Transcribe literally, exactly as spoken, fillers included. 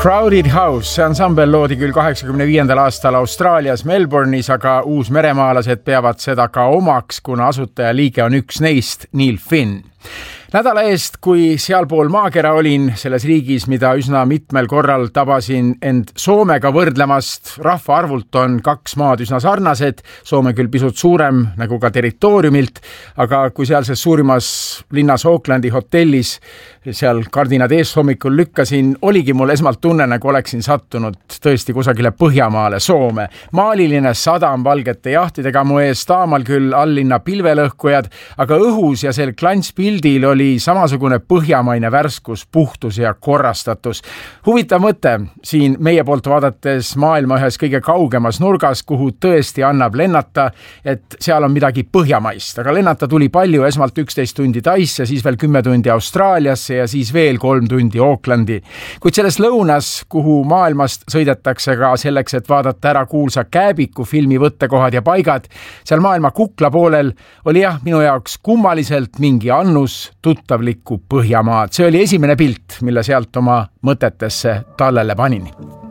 Crowded House, see ansambel loodi küll kaheksakümne viiendal aastal Austraalias Melbourne'is, aga uusmeremaalased peavad seda ka omaks, kuna asutajaliige on üks neist, Neil Finn. Nädala eest, kui sealpool maakera olin, selles riigis, mida üsna mitmel korral tabasin end Soomega võrdlemast, rahvaarvult on kaks maad üsna sarnased, Soome küll pisut suurem nagu ka territooriumilt, aga kui sealses suurimas linnas Aucklandi hotellis seal kardinad ees hommikul lükkasin, oligi mul esmalt tunne, nagu oleksin sattunud tõesti kusagile Põhjamaale, Soome. Maaliline sadam valgete jahtidega mu ees, taamal küll allinna pilvelõhkujad, aga õhus ja sel klantspildil oli samasugune põhjamaine värskus, puhtus ja korrastatus. Huvitav mõte siin meie poolt vaadates maailma ühes kõige kaugemas nurgas, kuhu tõesti annab lennata, et seal on midagi põhjamaist. Aga lennata tuli palju, esmalt üksteist tundi Taisse, siis veel kümme tundi Austraaliasse ja siis veel kolm tundi Aucklandi. Kuid selles lõunas, kuhu maailmast sõidetakse ka selleks, et vaadata ära kuulsa Kääbiku filmi võttekohad ja paigad, seal maailma kukla poolel oli jah, minu jaoks kummaliselt mingi annus tuttavlikku Põhjamaad. See oli esimene pilt, mille sealt oma mõtetesse tallele panin.